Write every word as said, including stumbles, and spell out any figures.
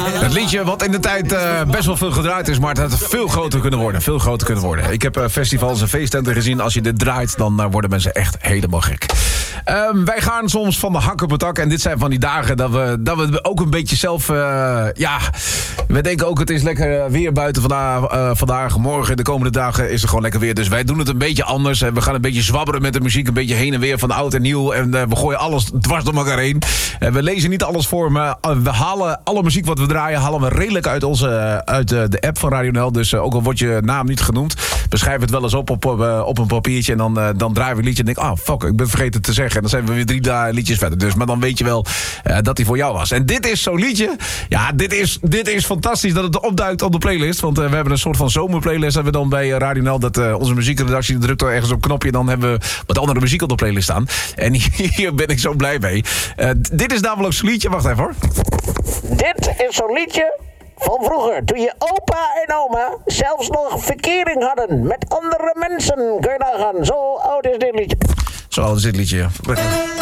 Het liedje wat in de tijd uh, best wel veel gedraaid is, maar het had veel groter kunnen worden. Veel groter kunnen worden. Ik heb uh, festivals en feesttenten gezien. Als je dit draait, dan uh, worden mensen echt helemaal gek. Um, wij gaan soms van de hak op het dak. En dit zijn van die dagen dat we, dat we ook een beetje zelf... Uh, ja, we denken ook het is lekker weer buiten vandaag, uh, vandaag. Morgen, de komende dagen is er gewoon lekker weer. Dus wij doen het een beetje anders. En we gaan een beetje zwabberen met de muziek. Een beetje heen en weer van oud en nieuw. En uh, we gooien alles dwars door elkaar heen. En we lezen niet alles voor. Maar uh, we halen alle muziek wat we draaien... halen we redelijk uit, onze, uh, uit uh, de app van Radio N L. Dus uh, ook al wordt je naam niet genoemd... beschrijf het wel eens op op, op, uh, op een papiertje. En dan, uh, dan draaien we een liedje en denk ik... ah, fuck, ik ben vergeten te zeggen. En dan zijn we weer drie uh, liedjes verder. Dus, maar dan weet je wel uh, dat die voor jou was. En dit is zo'n liedje. Ja, dit is, dit is fantastisch dat het opduikt op de playlist. Want uh, we hebben een soort van zomerplaylist... hebben we dan bij uh, Radio N L. Dat uh, onze muziekredactie drukt er ergens op een knopje... en dan hebben we wat andere muziek op de playlist staan. En hier ben ik zo blij mee. Uh, dit is namelijk zo'n liedje. Wacht even hoor. Dit is zo'n liedje van vroeger. Toen je opa en oma zelfs nog verkering hadden met andere mensen. Kun je nagaan. Zo oud is dit liedje. Zo oud is dit liedje, ja.